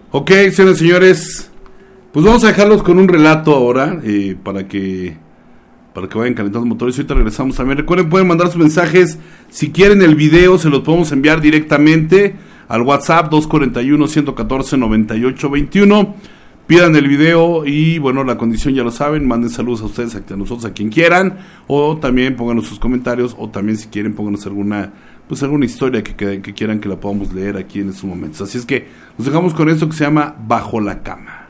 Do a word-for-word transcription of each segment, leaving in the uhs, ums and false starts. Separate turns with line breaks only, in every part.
Ok, señoras y señores, pues vamos a dejarlos con un relato ahora, eh, para que para que vayan calentando motores. Ahorita regresamos también. Recuerden, pueden mandar sus mensajes. Si quieren el video, se los podemos enviar directamente al WhatsApp dos cuatro uno, uno uno cuatro, nueve ocho dos uno. Pidan el video y, bueno, la condición ya lo saben. Manden saludos a ustedes, a nosotros, a quien quieran. O también pónganos sus comentarios. O también, si quieren, pónganos alguna pues alguna historia que, que, que quieran que la podamos leer aquí en estos momentos. Así es que nos dejamos con esto que se llama Bajo la Cama.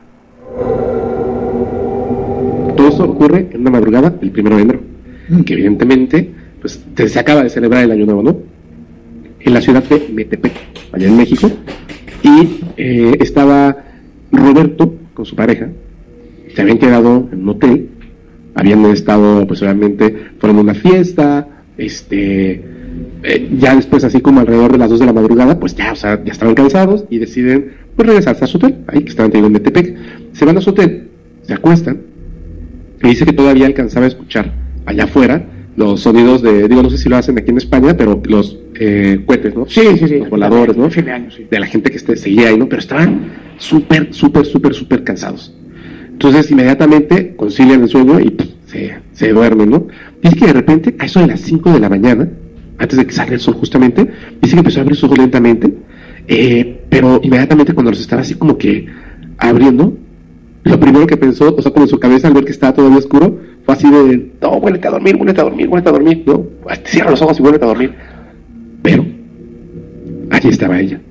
Todo esto ocurre en una madrugada del primero de enero, que evidentemente pues se acaba de celebrar el Año Nuevo, ¿no? En la ciudad de Metepec, allá en México, y eh, estaba Roberto con su pareja. Se habían quedado en un hotel, habían estado, pues obviamente fueron a una fiesta, este, eh, ya después, así como alrededor de las dos de la madrugada, pues ya, o sea, ya estaban cansados y deciden pues regresarse a su hotel, ahí que estaban teniendo en Metepec. Se van a su hotel, se acuestan, y dice que todavía alcanzaba a escuchar allá afuera los sonidos de, digo, no sé si lo hacen aquí en España, pero los eh, cohetes, ¿no?
Sí, sí, sí.
Los voladores, ¿no?
Fin de año, sí.
De la gente que este, seguía ahí, ¿no? Pero estaban súper, súper, súper, súper cansados. Entonces, inmediatamente concilian el sueño y pff, se, se duermen, ¿no? Dice que de repente, a eso de las cinco de la mañana, antes de que salga el sol justamente, dice que empezó a abrir sus ojos lentamente, eh, pero inmediatamente cuando los estaba así como que abriendo, lo primero que pensó, o sea, como en su cabeza al ver que estaba todavía oscuro, fue así de, no, vuélvete a dormir, vuélvete a dormir, vuélvete a dormir, no, cierra los ojos y vuélvete a dormir. Pero, allí estaba ella.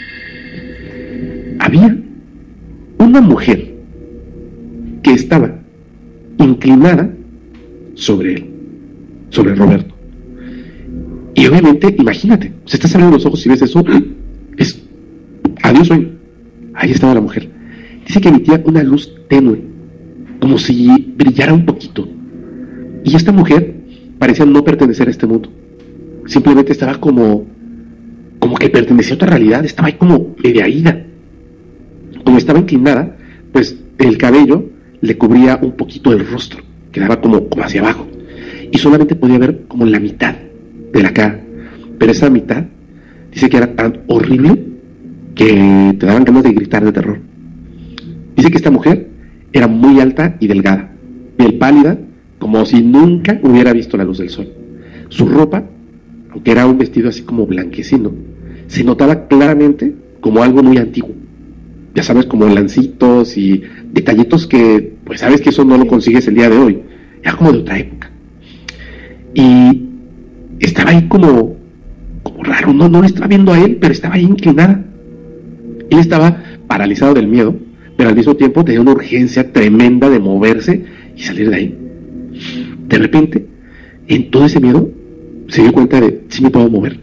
Había una mujer que estaba inclinada sobre él, sobre Roberto. Y obviamente, imagínate, si estás abriendo los ojos y ves eso, es, adiós sueño. Ahí estaba la mujer. Dice que emitía una luz tenue, como si brillara un poquito. Y esta mujer parecía no pertenecer a este mundo. Simplemente estaba como, como que pertenecía a otra realidad. Estaba ahí como media ida. Como estaba inclinada, pues el cabello le cubría un poquito el rostro, quedaba como, como hacia abajo. Y solamente podía ver como la mitad de la cara. Pero esa mitad, dice que era tan horrible que te daban ganas de gritar de terror. Dice que esta mujer era muy alta y delgada, piel pálida, como si nunca hubiera visto la luz del sol. Su ropa, aunque era un vestido así como blanquecino, se notaba claramente como algo muy antiguo. Ya sabes, como lancitos y detallitos que, pues sabes que eso no lo consigues el día de hoy. Era como de otra época. Y estaba ahí como, como raro, no, no le estaba viendo a él, pero estaba ahí inclinada. Él estaba paralizado del miedo, pero al mismo tiempo tenía una urgencia tremenda de moverse y salir de ahí. De repente, en todo ese miedo, se dio cuenta de, sí me puedo mover.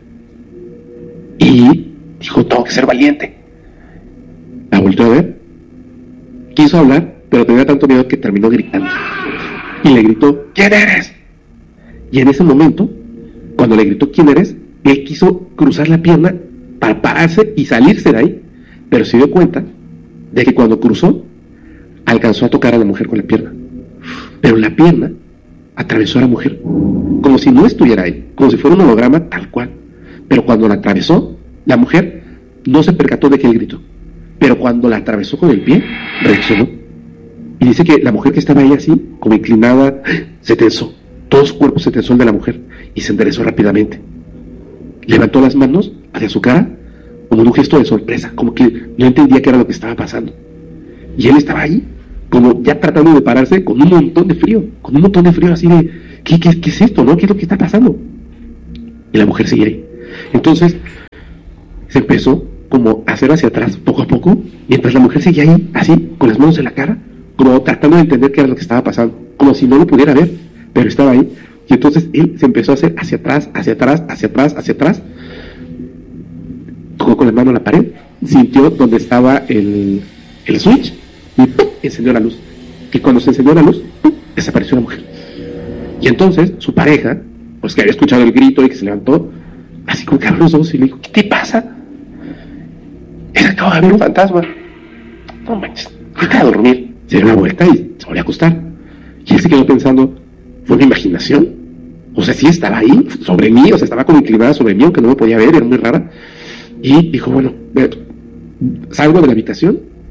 Y dijo, tengo que ser valiente. La volteó a ver, quiso hablar, pero tenía tanto miedo que terminó gritando. Y le gritó, ¿quién eres? Y en ese momento, cuando le gritó, ¿quién eres?, él quiso cruzar la pierna para pararse y salirse de ahí, pero se dio cuenta de que cuando cruzó, alcanzó a tocar a la mujer con la pierna. Pero la pierna atravesó a la mujer, como si no estuviera ahí, como si fuera un holograma tal cual. Pero cuando la atravesó, la mujer no se percató de que él gritó. Pero cuando la atravesó con el pie, reaccionó. Y dice que la mujer que estaba ahí así, como inclinada, se tensó. Todo su cuerpo se tensó el de la mujer y se enderezó rápidamente. Levantó las manos hacia su cara como en un gesto de sorpresa, como que no entendía qué era lo que estaba pasando. Y él estaba ahí, como ya tratando de pararse con un montón de frío, con un montón de frío así de, ¿qué, qué, qué es esto, no? ¿Qué es lo que está pasando? Y la mujer seguía ahí. Entonces, se empezó como a hacer hacia atrás, poco a poco, mientras la mujer seguía ahí, así, con las manos en la cara, como tratando de entender qué era lo que estaba pasando, como si no lo pudiera ver, pero estaba ahí. Y entonces él se empezó a hacer hacia atrás, hacia atrás, hacia atrás, hacia atrás, tocó con la mano la pared, sintió donde estaba el, el switch y ¡pum!, encendió la luz. Y cuando se encendió la luz, ¡pum!, desapareció la mujer. Y entonces su pareja, pues que había escuchado el grito y que se levantó, así como que abrió los ojos y le dijo, ¿qué te pasa? Él acaba de ver un fantasma. No manches, vete a dormir. Se dio la vuelta y se volvió a acostar. Y él se quedó pensando, ¿fue una imaginación? O sea, sí estaba ahí, sobre mí, o sea, estaba como inclinada sobre mí, aunque no me podía ver, era muy rara. Y dijo, bueno, salgo de la habitación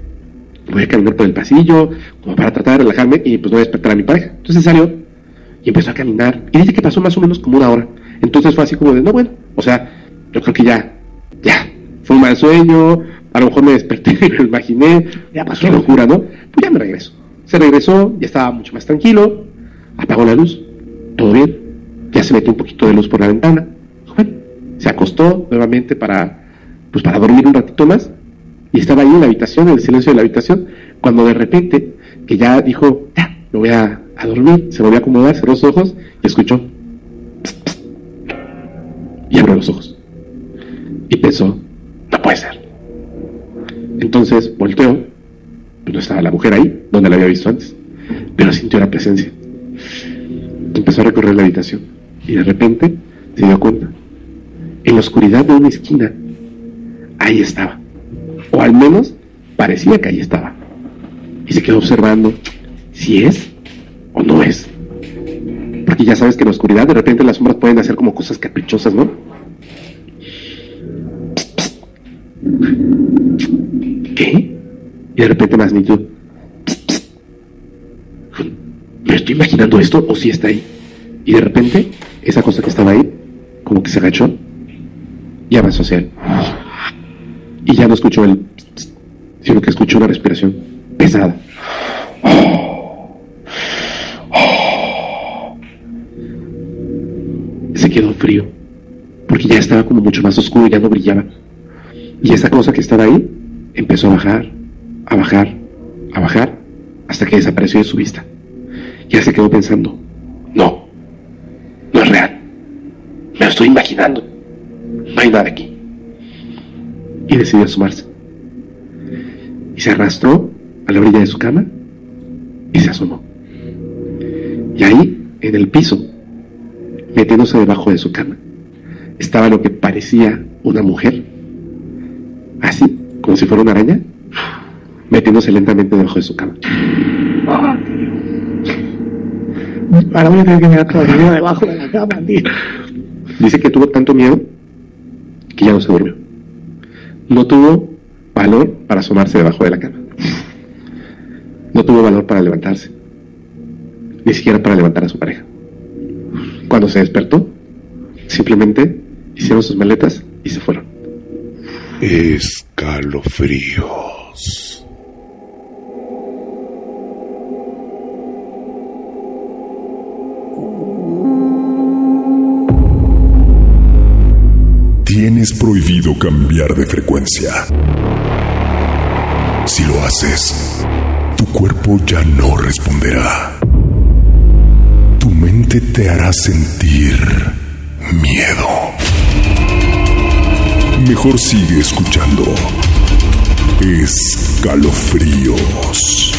voy a caminar por el pasillo, como para tratar de relajarme y pues no despertar a mi pareja. Entonces salió y empezó a caminar. Y dice que pasó más o menos como una hora. Entonces fue así como de, no, bueno, o sea, yo creo que ya, ya, fue un mal sueño, a lo mejor me desperté y me lo imaginé, ya pasó, qué locura, ¿no? Pues ya me regreso. Se regresó, ya estaba mucho más tranquilo, apagó la luz, todo bien, ya se metió un poquito de luz por la ventana. Bueno, se acostó nuevamente para, pues para dormir un ratito más, y estaba ahí en la habitación, en el silencio de la habitación, cuando de repente, que ya dijo, ya, me voy a, a dormir, se volvió a acomodar, cerró los ojos y escuchó, pss, pss, y abrió los ojos. Y pensó, no puede ser. Entonces volteó, pues no estaba la mujer ahí, donde la había visto antes, pero sintió la presencia. Empezó a recorrer la habitación y de repente se dio cuenta, en la oscuridad de una esquina, ahí estaba, o al menos parecía que ahí estaba, y se quedó observando si es o no es, porque ya sabes que en la oscuridad de repente las sombras pueden hacer como cosas caprichosas, ¿no? ¿Qué? Y de repente más nítido, ¿me estoy imaginando esto o si está ahí? Y de repente esa cosa que estaba ahí como que se agachó y avanzó hacia él, y ya no escuchó el sino que escuchó una respiración pesada. Se quedó frío porque ya estaba como mucho más oscuro y ya no brillaba, y esa cosa que estaba ahí empezó a bajar, a bajar, a bajar hasta que desapareció de su vista. Ya se quedó pensando, no, no es real, me lo estoy imaginando, no hay nada aquí. Y decidió asomarse. Y se arrastró a la orilla de su cama y se asomó. Y ahí, en el piso, metiéndose debajo de su cama, estaba lo que parecía una mujer, así, como si fuera una araña, metiéndose lentamente debajo de su cama.
Ahora voy a tener que mirar todavía debajo de la cama, tío.
Dice que tuvo tanto miedo que ya no se durmió. No tuvo valor para asomarse debajo de la cama. No tuvo valor para levantarse. Ni siquiera para levantar a su pareja. Cuando se despertó, simplemente hicieron sus maletas y se fueron.
Escalofríos. Tienes prohibido cambiar de frecuencia. Si lo haces, tu cuerpo ya no responderá. Tu mente te hará sentir miedo. Mejor sigue escuchando Escalofríos.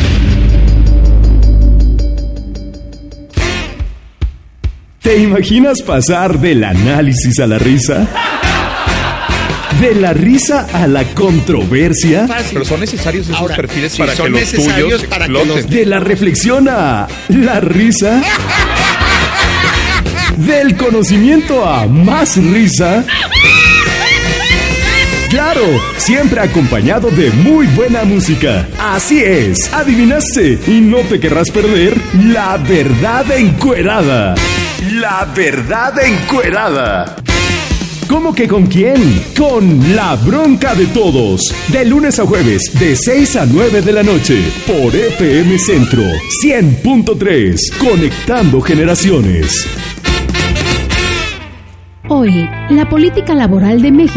¿Te imaginas pasar del análisis a la risa? ¿De la risa a la controversia?
Fácil. Pero son necesarios esos
Ahora,
perfiles
sí,
para
son
que los
necesarios
tuyos
para que
exploten.
los-
¿De la reflexión a la risa? ¿Del conocimiento a más risa? Claro, siempre acompañado de muy buena música. Así es, adivinaste y no te querrás perder La Verdad Encuerada. La Verdad Encuerada. ¿Cómo que con quién? Con La Bronca de Todos. De lunes a jueves, de seis a nueve de la noche. Por F M Centro cien punto tres. Conectando generaciones.
Hoy, la política laboral de México